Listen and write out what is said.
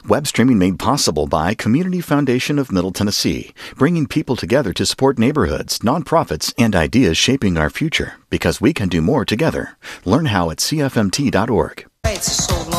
Web streaming made possible by Community Foundation of Middle Tennessee, bringing people together to support neighborhoods, nonprofits, and ideas shaping our future, because we can do more together. Learn how at cfmt.org. It's so